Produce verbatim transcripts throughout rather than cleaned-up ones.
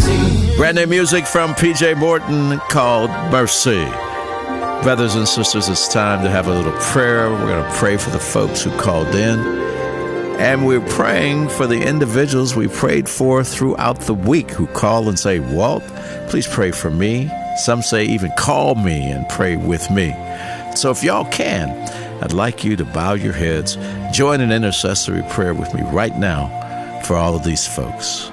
Brand new music from P J Morton called Mercy. Brothers and sisters, it's time to have a little prayer. We're going to pray for the folks who called in. And we're praying for the individuals we prayed for throughout the week who call and say, Walt, please pray for me. Some say even call me and pray with me. So if y'all can, I'd like you to bow your heads, join an intercessory prayer with me right now for all of these folks.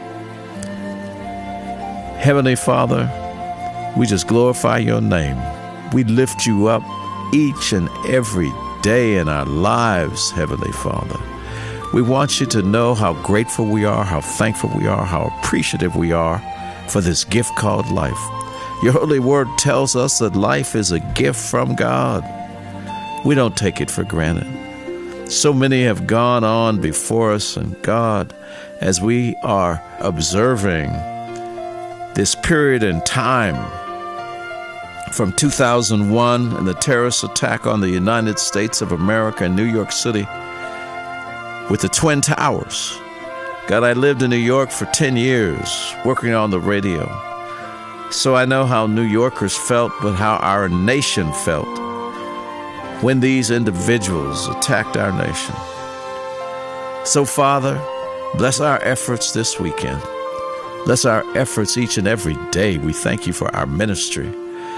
Heavenly Father, we just glorify your name. We lift you up each and every day in our lives, Heavenly Father. We want you to know how grateful we are, how thankful we are, how appreciative we are for this gift called life. Your holy word tells us that life is a gift from God. We don't take it for granted. So many have gone on before us, and God, as we are observing this period in time from two thousand one and the terrorist attack on the United States of America in New York City with the Twin Towers. God, I lived in New York for ten years working on the radio. So I know how New Yorkers felt, but how our nation felt when these individuals attacked our nation. So, Father, bless our efforts this weekend. Bless our efforts each and every day. We thank you for our ministry.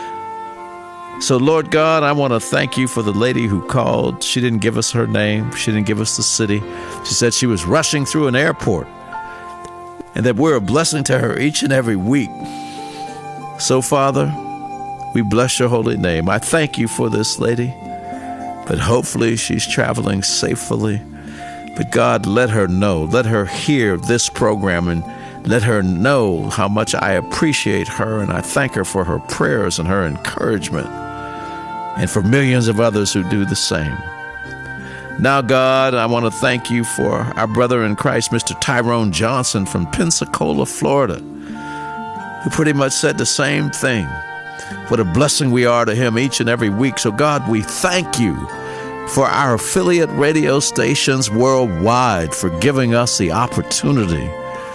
So, Lord God, I want to thank you for the lady who called. She didn't give us her name. She didn't give us the city. She said she was rushing through an airport and that we're a blessing to her each and every week. So, Father, we bless your holy name. I thank you for this lady, but hopefully she's traveling safely. But God, let her know, let her hear this program and let her know how much I appreciate her, and I thank her for her prayers and her encouragement, and for millions of others who do the same. Now, God, I want to thank you for our brother in Christ, Mister Tyrone Johnson from Pensacola, Florida, who pretty much said the same thing. What a blessing we are to him each and every week. So, God, we thank you for our affiliate radio stations worldwide for giving us the opportunity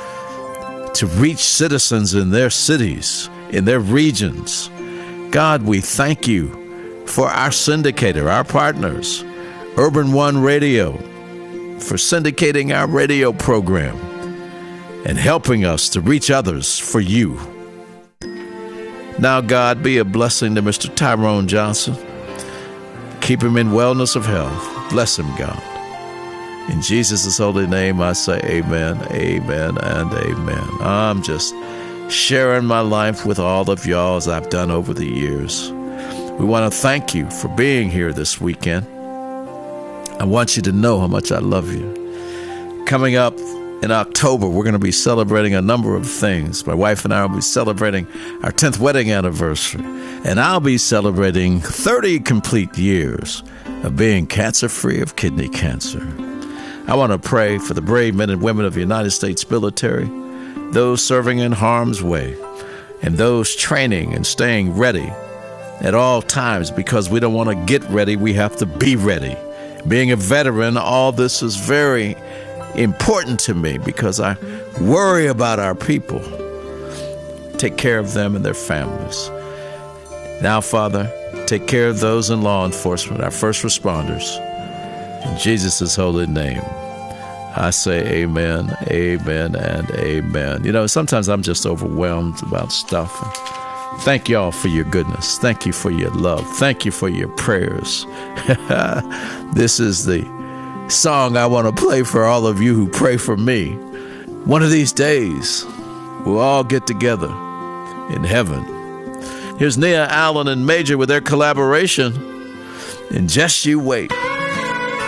to reach citizens in their cities, in their regions. God, we thank you for our syndicator, our partners, Urban One Radio, for syndicating our radio program and helping us to reach others for you. Now, God, be a blessing to Mister Tyrone Johnson. Keep him in wellness of health. Bless him, God. In Jesus' holy name, I say amen, amen, and amen. I'm just sharing my life with all of y'all as I've done over the years. We want to thank you for being here this weekend. I want you to know how much I love you. Coming up in October, we're going to be celebrating a number of things. My wife and I will be celebrating our tenth wedding anniversary, and I'll be celebrating thirty complete years of being cancer-free of kidney cancer. I want to pray for the brave men and women of the United States military, those serving in harm's way, and those training and staying ready at all times, because we don't want to get ready, we have to be ready. Being a veteran, all this is very important to me because I worry about our people. Take care of them and their families. Now, Father, take care of those in law enforcement, our first responders. In Jesus' holy name, I say amen, amen, and amen. You know, sometimes I'm just overwhelmed about stuff. Thank y'all for your goodness. Thank you for your love. Thank you for your prayers. This is the song I want to play for all of you who pray for me. One of these days, we'll all get together in heaven. Here's Nia Allen and Major with their collaboration in Just You Wait.